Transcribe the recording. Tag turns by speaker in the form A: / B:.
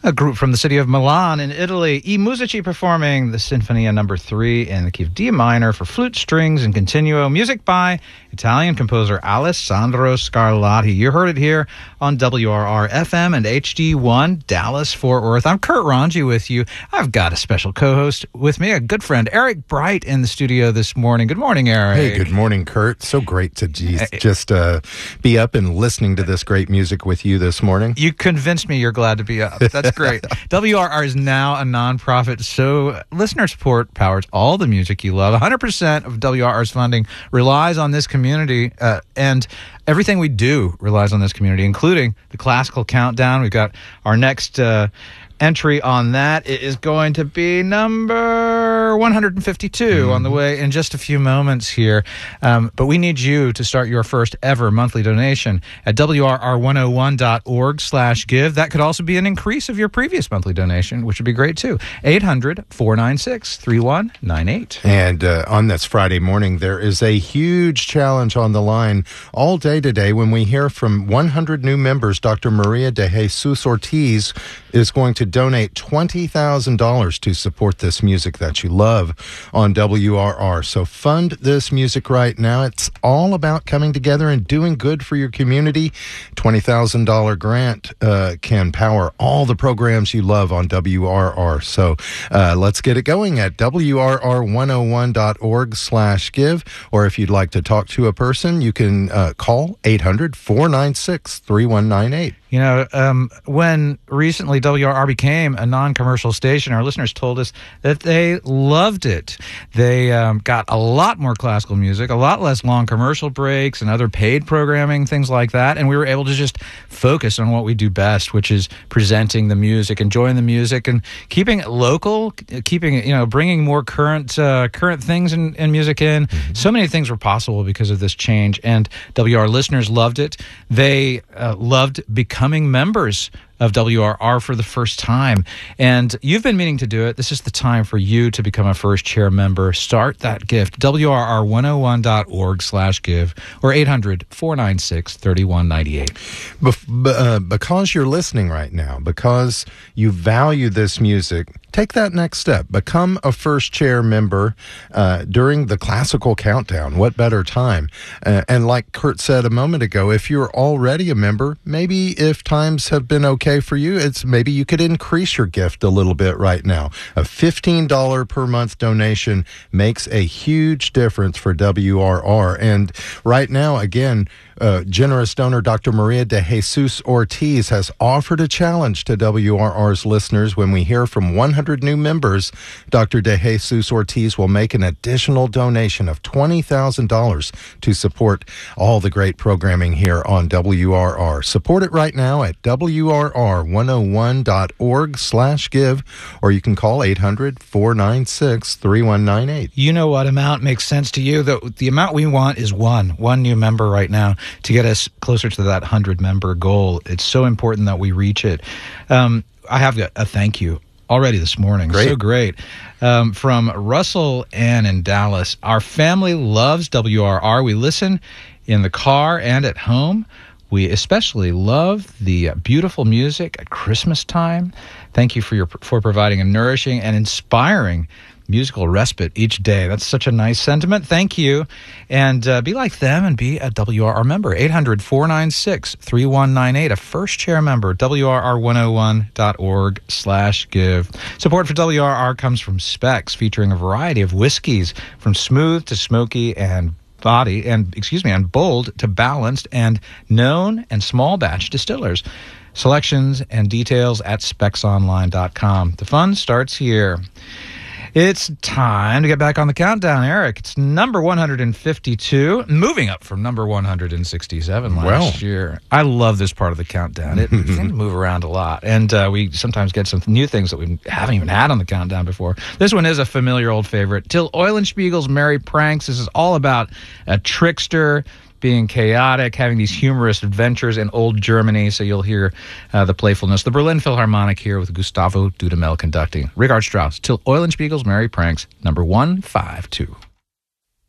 A: A group from the city of Milan in Italy, I Musici, performing the Sinfonia No. 3 in the key of D minor for flute, strings, and continuo. Music by Italian composer Alessandro Scarlatti. You heard it here on WRR-FM and HD1 Dallas-Fort Worth. I'm Kurt Ranji with you. I've got a special co-host with me, a good friend, Eric Bright, in the studio this morning. Good morning, Eric.
B: Hey, good morning, Kurt. So great to just be up and listening to this great music with you this morning.
A: You convinced me you're glad to be up. That's great. WRR is now a nonprofit, so listener support powers all the music you love. 100% of WRR's funding relies on this community, and everything we do relies on this community, including the Classical Countdown. We've got our next entry on that. It is going to be number 152 on the way in just a few moments here. But we need you to start your first ever monthly donation at WRR101.org/give. That could also be an increase of your previous monthly donation, which would be great too. 800-496-3198.
B: And on this Friday morning, there is a huge challenge on the line all day today. When we hear from 100 new members, Dr. Maria de Jesus Ortiz is going to donate $20,000 to support this music that you love on WRR. So fund this music right now. It's all about coming together and doing good for your community. $20,000 grant can power all the programs you love on WRR. So let's get it going at WRR101.org/give. Or if you'd like to talk to a person, you can call 800-496-3198.
A: You know, when recently WRR became a non-commercial station, our listeners told us that they loved it. They got a lot more classical music, a lot less long commercial breaks and other paid programming, things like that. And we were able to just focus on what we do best, which is presenting the music, enjoying the music, and keeping it local, keeping it, bringing more current things and music in. Mm-hmm. So many things were possible because of this change, and WRR listeners loved it. They loved becoming members of WRR for the first time. And you've been meaning to do it. This is the time for you to become a first chair member. Start that gift. WRR101.org/give or 800-496-3198.
B: Because you're listening right now, because you value this music, take that next step. Become a first chair member during the Classical Countdown. What better time? And like Kurt said a moment ago, if you're already a member, maybe if times have been okay for you, maybe you could increase your gift a little bit right now. A $15 per month donation makes a huge difference for WRR. And right now, again, generous donor Dr. Maria de Jesus Ortiz has offered a challenge to WRR's listeners. When we hear from 100 new members, Dr. de Jesus Ortiz will make an additional donation of $20,000 to support all the great programming here on WRR. Support it right now at WRR101.org/give, or you can call 800-496-3198.
A: You know what amount makes sense to you? The amount we want is one new member right now to get us closer to that 100-member goal. It's so important that we reach it. I have a thank you already this morning.
B: Great.
A: So great. From Russell Ann in Dallas. Our family loves WRR. We listen in the car and at home. We especially love the beautiful music at Christmas time. Thank you for providing a nourishing and inspiring musical respite each day. That's such a nice sentiment. Thank you. And be like them and be a WRR member. 800-496-3198. A first chair member. WRR101.org/give. Support for WRR comes from Specs, featuring a variety of whiskeys from smooth to smoky and bold to balanced, and known and small batch distillers. Selections and details at specsonline.com. The fun starts here. It's time to get back on the countdown, Eric. It's number 152, moving up from number 167 last year. I love this part of the countdown. It seems to move around a lot, and we sometimes get some new things that we haven't even had on the countdown before. This one is a familiar old favorite. Till Eulenspiegel's Merry Pranks. This is all about a trickster being chaotic, having these humorous adventures in old Germany, so you'll hear the playfulness. The Berlin Philharmonic here with Gustavo Dudamel conducting. Richard Strauss, Till Eulenspiegel's Merry Pranks, number 152.